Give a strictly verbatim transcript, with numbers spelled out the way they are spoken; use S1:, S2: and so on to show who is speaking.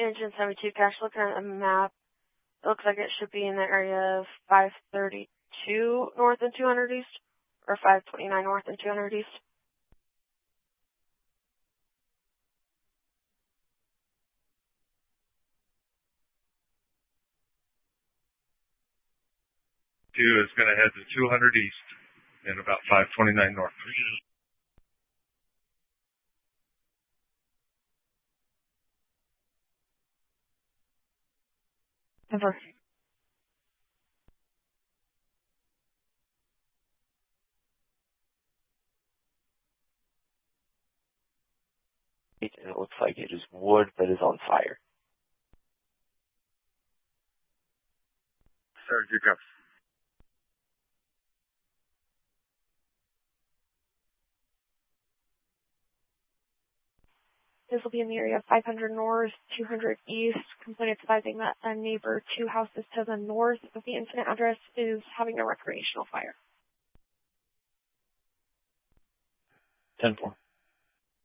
S1: Engine seventy-two, cash, looking at the map, it looks like it should be in the area of five thirty-two north and two hundred east, or five twenty-nine north and two hundred east.
S2: Two is going to head to two hundred east and about five twenty-nine north.
S1: Over.
S3: It looks like it is wood that is on fire.
S2: Sir, you go.
S1: This will be in the area of five hundred north, two hundred east. Complaint advising that a neighbor two houses to the north of the incident address is having a recreational fire.
S3: ten four.